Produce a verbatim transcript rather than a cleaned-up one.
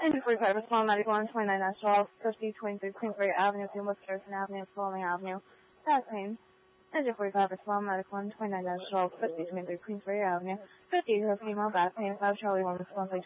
Engine forty-five, respond ninety-one, twenty-nine Nashville, fifty twenty-three Queensbury Avenue, to West Harrison Avenue, Spalding Avenue, Taxing. Engine forty-five, respond ninety-one, twenty-nine Nashville, fifty twenty-three Queensbury Avenue, fifty, her female back pain, five Charlie one, response